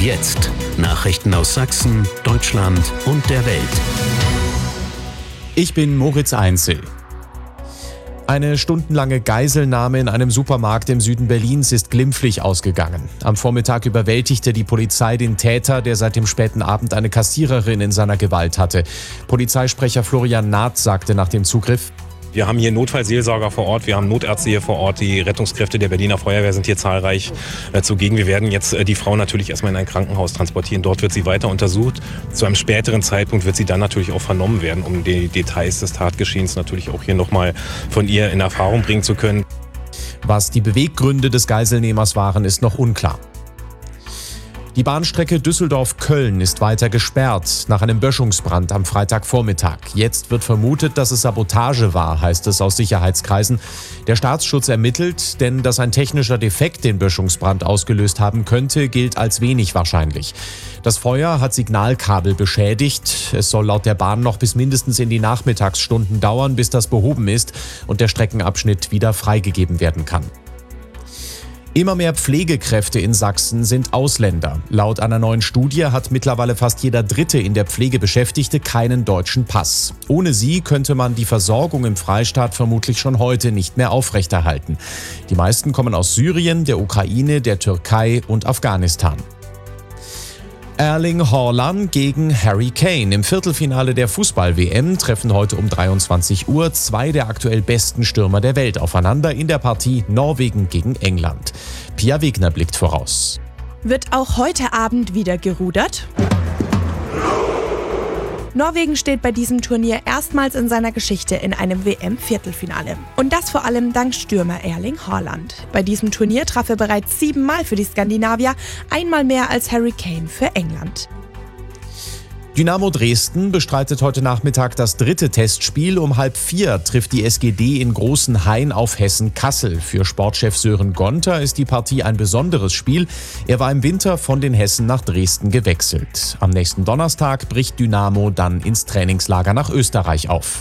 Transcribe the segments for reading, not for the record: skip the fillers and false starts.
jetzt Nachrichten aus Sachsen, Deutschland und der Welt. Ich bin Moritz Einzel. Eine stundenlange Geiselnahme in einem Supermarkt im Süden Berlins ist glimpflich ausgegangen. Am Vormittag überwältigte die Polizei den Täter, der seit dem späten Abend eine Kassiererin in seiner Gewalt hatte. Polizeisprecher Florian Naht sagte nach dem Zugriff: Wir haben hier Notfallseelsorger vor Ort, wir haben Notärzte hier vor Ort, die Rettungskräfte der Berliner Feuerwehr sind hier zahlreich zugegen. Wir werden jetzt die Frau natürlich erstmal in ein Krankenhaus transportieren. Dort wird sie weiter untersucht. Zu einem späteren Zeitpunkt wird sie dann natürlich auch vernommen werden, um die Details des Tatgeschehens natürlich auch hier nochmal von ihr in Erfahrung bringen zu können. Was die Beweggründe des Geiselnehmers waren, ist noch unklar. Die Bahnstrecke Düsseldorf-Köln ist weiter gesperrt nach einem Böschungsbrand am Freitagvormittag. Jetzt wird vermutet, dass es Sabotage war, heißt es aus Sicherheitskreisen. Der Staatsschutz ermittelt, denn dass ein technischer Defekt den Böschungsbrand ausgelöst haben könnte, gilt als wenig wahrscheinlich. Das Feuer hat Signalkabel beschädigt. Es soll laut der Bahn noch bis mindestens in die Nachmittagsstunden dauern, bis das behoben ist und der Streckenabschnitt wieder freigegeben werden kann. Immer mehr Pflegekräfte in Sachsen sind Ausländer. Laut einer neuen Studie hat mittlerweile fast jeder Dritte in der Pflege Beschäftigte keinen deutschen Pass. Ohne sie könnte man die Versorgung im Freistaat vermutlich schon heute nicht mehr aufrechterhalten. Die meisten kommen aus Syrien, der Ukraine, der Türkei und Afghanistan. Erling Haaland gegen Harry Kane. Im Viertelfinale der Fußball-WM treffen heute um 23 Uhr zwei der aktuell besten Stürmer der Welt aufeinander in der Partie Norwegen gegen England. Pia Wegner blickt voraus. Wird auch heute Abend wieder gerudert? Norwegen steht bei diesem Turnier erstmals in seiner Geschichte in einem WM-Viertelfinale. Und das vor allem dank Stürmer Erling Haaland. Bei diesem Turnier traf er bereits 7-mal für die Skandinavier, einmal mehr als Harry Kane für England. Dynamo Dresden bestreitet heute Nachmittag das dritte Testspiel. Um 3:30 trifft die SGD in Großenhain auf Hessen-Kassel. Für Sportchef Sören Gonter ist die Partie ein besonderes Spiel. Er war im Winter von den Hessen nach Dresden gewechselt. Am nächsten Donnerstag bricht Dynamo dann ins Trainingslager nach Österreich auf.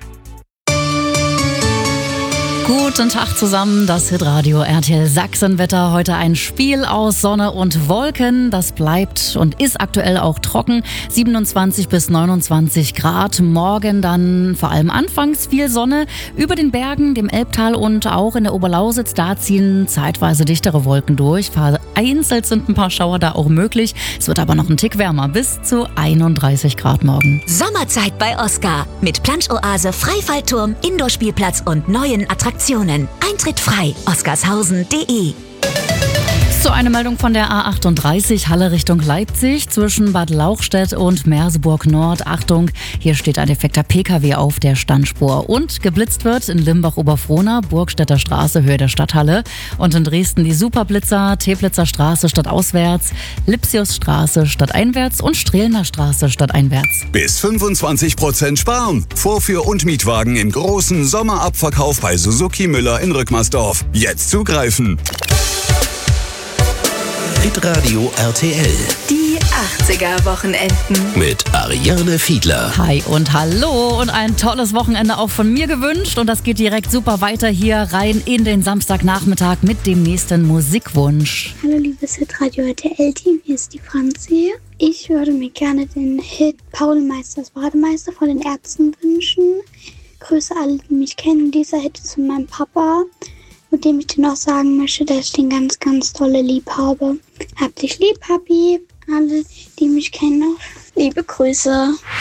Guten Tag zusammen, das Hitradio RTL Sachsenwetter. Heute ein Spiel aus Sonne und Wolken. Das bleibt und ist aktuell auch trocken. 27 bis 29 Grad. Morgen dann vor allem anfangs viel Sonne. Über den Bergen, dem Elbtal und auch in der Oberlausitz, da ziehen zeitweise dichtere Wolken durch. Vereinzelt sind ein paar Schauer da auch möglich. Es wird aber noch ein Tick wärmer, bis zu 31 Grad morgen. Sommerzeit bei Oscar mit Plansch-Oase, Freifallturm, Indoor-Spielplatz und neuen Attraktionen. Eintritt frei. oscarshausen.de. So, eine Meldung von der A38 Halle Richtung Leipzig zwischen Bad Lauchstädt und Merseburg Nord. Achtung, hier steht ein defekter PKW auf der Standspur. Und geblitzt wird in Limbach-Oberfrohna, Burgstädter Straße, Höhe der Stadthalle. Und in Dresden die Superblitzer, Teplitzer Straße stadtauswärts, Lipsiusstraße stadteinwärts und Strehlener Straße stadteinwärts. Bis 25% sparen. Vorführ- und Mietwagen im großen Sommerabverkauf bei Suzuki Müller in Rückmarsdorf. Jetzt zugreifen. Hitradio RTL Die 80er-Wochenenden. mit Ariane Fiedler. Hi und hallo und ein tolles Wochenende auch von mir gewünscht. Und das geht direkt super weiter hier rein in den Samstagnachmittag mit dem nächsten Musikwunsch. Hallo liebes Hitradio RTL-Team, hier ist die Franzi. Ich würde mir gerne den Hit Paul Meisters Bademeister von den Ärzten wünschen. Grüße alle, die mich kennen. Dieser Hit ist von meinem Papa, mit dem ich dir noch sagen möchte, dass ich den ganz, ganz tolle lieb habe. Hab dich lieb, Papi. Alle, die mich kennen, liebe Grüße.